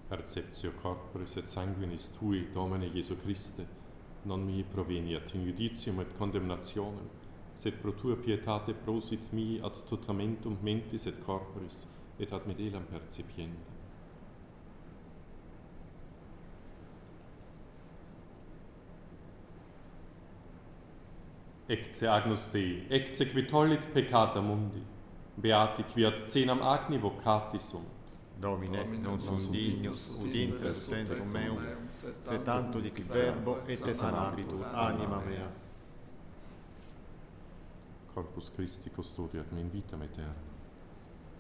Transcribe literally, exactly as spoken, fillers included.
Perceptio corporis et sanguinis tui, Domine Iesu Christe, non mihi proveniat in judicium et condemnationem, sed pro tua pietate prosit mihi ad totamentum mentis et corporis, et ad medelam percipiendam. Ecce agnus Dei, ecce qui tollit peccata mundi, beati qui ad cenam agni vocati sunt. Domine, non sum dignus ut intres centrum meum, se tanto dic verbo et sanabitur anima mea. Corpus Christi custodiat me in vitam aeterna.